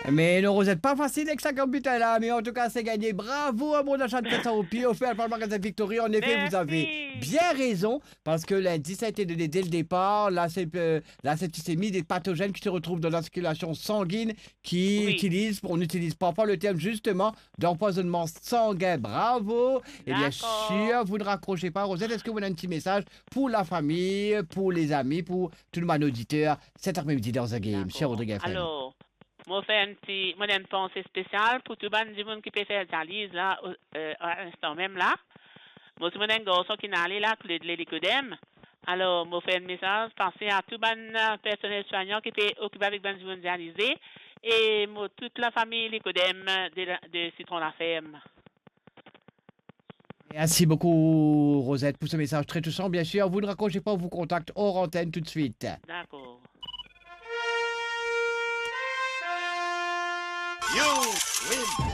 Mais non, Rosette, pas facile avec ça comme butin là, mais en tout cas, c'est gagné. Bravo à mon achat de 700 au pied, offert par le magasin Victory. En effet, vous avez Merci. bien raison, parce que l'indice a été donné dès le départ. La septicémie des pathogènes qui se retrouvent dans la circulation sanguine, Oui, on n'utilise parfois le terme justement d'empoisonnement sanguin. Bravo. Et bien d'accord. sûr, vous ne raccrochez pas, Rosette. Est-ce que vous avez un petit message pour la famille, pour les amis, pour tout le monde auditeur cet après-midi dans un game, cher D'accord. Rodrigue FM? Alors, moi fais un petit, moi une pensée spéciale pour tout le monde qui peut faire dialyse là, à l'instant même là. Moi, c'est un garçon qui n'a allé là, pour l'écodème. Alors, moi fais un message, pensez à tout le personnel soignant qui peut occuper avec ben monde dialysé et moi, toute la famille l'écodème de Citron la Ferme. Merci beaucoup, Rosette, pour ce message très touchant. Bien sûr, vous ne raccrochez pas, on vous contacte hors antenne tout de suite. D'accord. You win.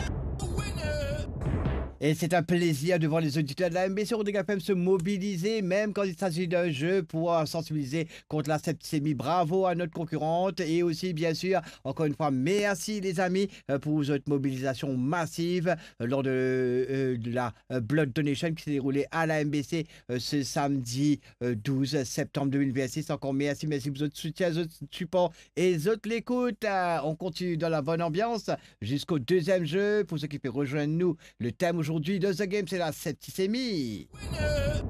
Et c'est un plaisir de voir les auditeurs de la MBC Rodrigue FM se mobiliser, même quand il s'agit d'un jeu, pour sensibiliser contre la septicémie. Bravo à notre concurrente. Et aussi, bien sûr, encore une fois, merci les amis pour votre mobilisation massive lors de la Blood Donation qui s'est déroulée à la MBC ce samedi 12 septembre 2026. Encore merci pour votre soutien, votre support et votre l'écoute. On continue dans la bonne ambiance jusqu'au deuxième jeu. Pour ceux qui peuvent rejoindre nous, le thème aujourd'hui de The Game, c'est la septicémie.